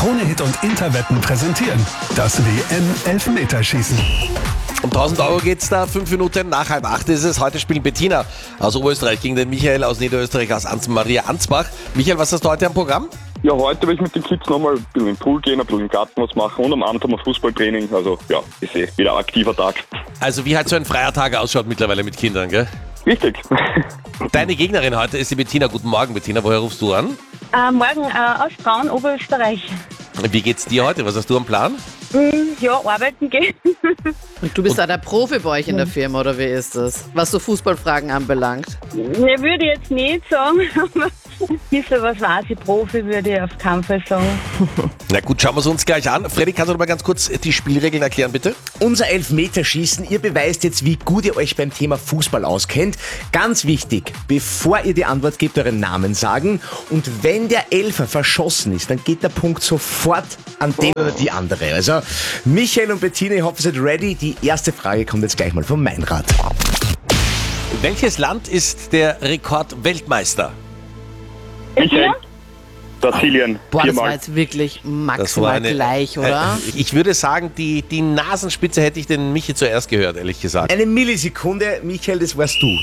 Krone-Hit und Interwetten präsentieren das WM-Elfmeterschießen. Um 1.000 Euro geht's da, 5 Minuten nach 7:30 ist es. Heute spielen Bettina aus Oberösterreich gegen den Michael aus Niederösterreich aus Maria Ansbach. Michael, was hast du heute am Programm? Ja, heute will ich mit den Kids nochmal ein bisschen in den Pool gehen, ein bisschen im Garten was machen und am Abend haben wir Fußballtraining. Also ja, ist wieder ein aktiver Tag. Also wie halt so ein freier Tag ausschaut mittlerweile mit Kindern, gell? Richtig. Deine Gegnerin heute ist die Bettina. Guten Morgen, Bettina. Woher rufst du an? Morgen aus Frauen, Oberösterreich. Wie geht's dir heute? Was hast du am Plan? Ja, arbeiten gehen. Und du bist auch der Profi bei euch in der Firma, oder wie ist das? Was so Fußballfragen anbelangt. Ne, würde ich jetzt nicht sagen, aber ein bisschen was weiß ich, Profi würde ich auf keinen Fall sagen. Na gut, schauen wir es uns gleich an. Freddy, kannst du noch mal ganz kurz die Spielregeln erklären, bitte? Unser Elfmeterschießen, ihr beweist jetzt, wie gut ihr euch beim Thema Fußball auskennt. Ganz wichtig, bevor ihr die Antwort gebt, euren Namen sagen. Und wenn der Elfer verschossen ist, dann geht der Punkt sofort an den oder die andere. Also Michael und Bettina, ich hoffe, ihr seid ready. Die erste Frage kommt jetzt gleich mal vom Meinrad. Welches Land ist der Rekordweltmeister? Michael, Brasilien, Boah, das war viermal. jetzt wirklich Das war maximal gleich, oder? Ich würde sagen, die Nasenspitze hätte ich den Michi zuerst gehört, ehrlich gesagt. Eine Millisekunde, Michael, das warst du.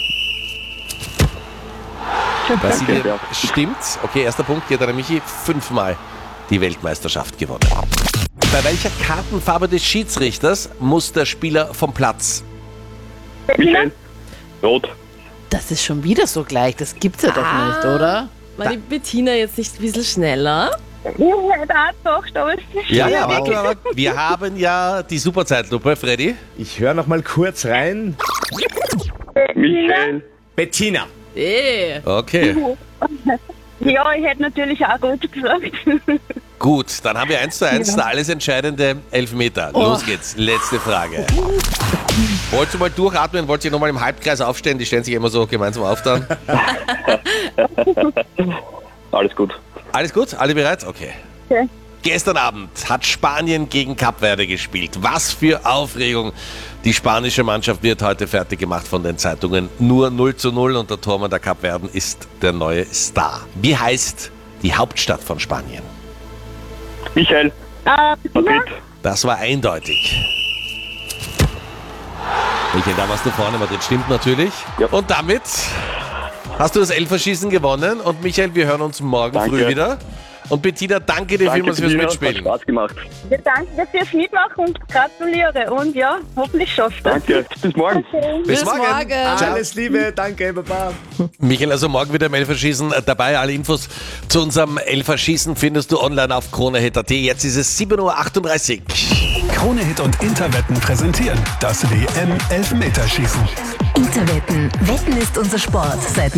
Brasilien ja. stimmt. Okay, erster Punkt geht an den Michi. 5-mal die Weltmeisterschaft gewonnen. Bei welcher Kartenfarbe des Schiedsrichters muss der Spieler vom Platz? Michael, rot. Das ist schon wieder so gleich, das gibt's ja doch nicht, oder? War die Bettina jetzt nicht ein bisschen schneller? Ich hätte auch gedacht, aber es ist Ja, schwierig. aber wir haben ja die Superzeitlupe, Freddy. Ich höre noch mal kurz rein. Michael, Bettina. Okay, Ja, ich hätte natürlich auch gut gesagt. gut, dann haben wir 1:1, der alles entscheidende Elfmeter. Los geht's, letzte Frage. Wollt ihr mal durchatmen? Wollt ihr nochmal im Halbkreis aufstehen? Die stellen sich immer so gemeinsam auf dann. alles gut. Alles gut? Alle bereit? Okay. Okay. Gestern Abend hat Spanien gegen Kap Verde gespielt. Was für Aufregung. Die spanische Mannschaft wird heute fertig gemacht von den Zeitungen. Nur 0:0 und der Tormann der Kap Verden ist der neue Star. Wie heißt die Hauptstadt von Spanien? Michael, Madrid. Das war eindeutig. Michael, da warst du vorne, Madrid stimmt natürlich. Ja. Und damit hast du das Elferschießen gewonnen. Und Michael, wir hören uns morgen Danke. früh wieder. Und Bettina, danke dir vielmals fürs Bettina, Mitspielen. Hat Spaß gemacht. Ja, danke, dass ihr es mitmacht und gratuliere. Und ja, hoffentlich schafft ihr es. Danke, bis morgen. Okay. Bis morgen. Alles Liebe, danke, Baba. Michael, also morgen wieder im Elferschießen dabei. Alle Infos zu unserem Elferschießen findest du online auf kronehit.at. Jetzt ist es 7:38 Uhr. Krone-Hit und Interwetten präsentieren das WM-Elfmeterschießen. Interwetten. Wetten ist unser Sport seit